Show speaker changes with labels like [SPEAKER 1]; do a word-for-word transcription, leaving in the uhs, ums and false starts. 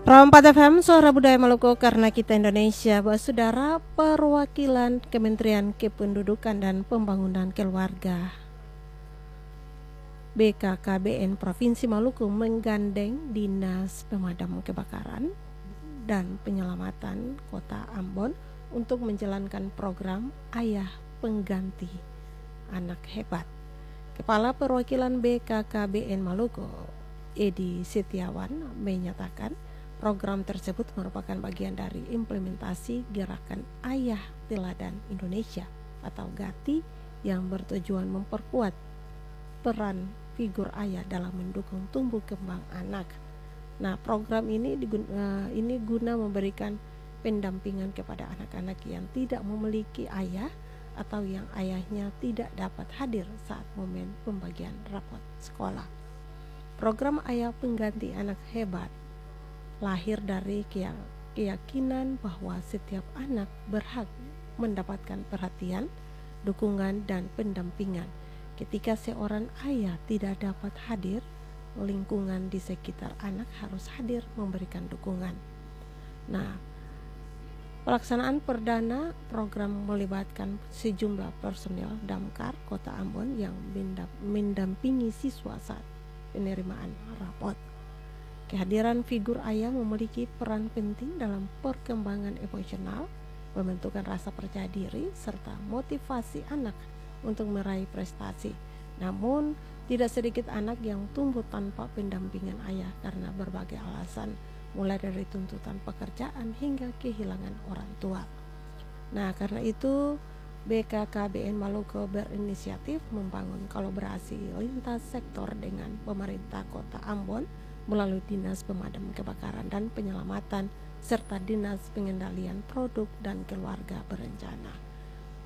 [SPEAKER 1] Rompat F M, Suara Budaya Maluku, karena kita Indonesia. Bahwa saudara, perwakilan Kementerian Kependudukan dan Pembangunan Keluarga B K K B N Provinsi Maluku menggandeng Dinas Pemadam Kebakaran dan Penyelamatan Kota Ambon untuk menjalankan program Ayah Pengganti Anak Hebat. Kepala Perwakilan B K K B N Maluku, Edi Setiawan, menyatakan program tersebut merupakan bagian dari implementasi Gerakan Ayah Teladan Indonesia atau GATI yang bertujuan memperkuat peran figur ayah dalam mendukung tumbuh kembang anak. Nah, program ini diguna, ini guna memberikan pendampingan kepada anak-anak yang tidak memiliki ayah atau yang ayahnya tidak dapat hadir saat momen pembagian rapot sekolah. Program Ayah Pengganti Anak Hebat lahir dari keyakinan bahwa setiap anak berhak mendapatkan perhatian, dukungan, dan pendampingan. Ketika seorang ayah tidak dapat hadir, lingkungan di sekitar anak harus hadir memberikan dukungan. Nah, pelaksanaan perdana program melibatkan sejumlah personel Damkar Kota Ambon yang mendampingi siswa saat penerimaan rapot. Kehadiran figur ayah memiliki peran penting dalam perkembangan emosional, pembentukan rasa percaya diri, serta motivasi anak untuk meraih prestasi. Namun, tidak sedikit anak yang tumbuh tanpa pendampingan ayah karena berbagai alasan, mulai dari tuntutan pekerjaan hingga kehilangan orang tua. Nah, karena itu B K K B N Maluku berinisiatif membangun kolaborasi lintas sektor dengan pemerintah Kota Ambon melalui Dinas Pemadam Kebakaran dan Penyelamatan serta Dinas Pengendalian Produk dan Keluarga Berencana.